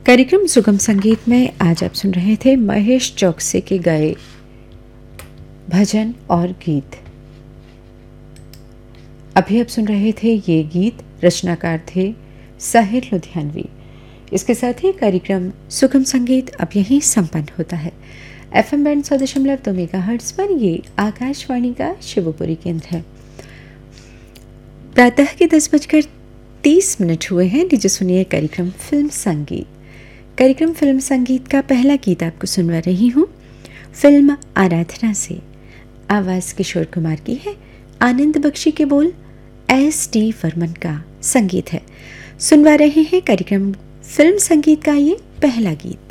कार्यक्रम सुगम संगीत में आज आप सुन रहे थे महेश चौकसी के गाए भजन और गीत। अभी आप सुन रहे थे ये गीत, रचनाकार थे साहिर लुधियानवी। इसके साथ ही कार्यक्रम सुगम संगीत अब यहीं संपन्न होता है। FM बैंड 100.2 मेगाहर्ट्ज पर ये आकाशवाणी का शिवपुरी केंद्र है। प्रातः के 10:30 हुए हैं। लीजिए सुनिए कार्यक्रम फिल्म संगीत। कार्यक्रम फिल्म संगीत का पहला गीत आपको सुनवा रही हूँ फिल्म आराधना से। आवाज़ किशोर कुमार की है, आनंद बख्शी के बोल S.D. वर्मन का संगीत है। सुनवा रहे हैं कार्यक्रम फिल्म संगीत का ये पहला गीत।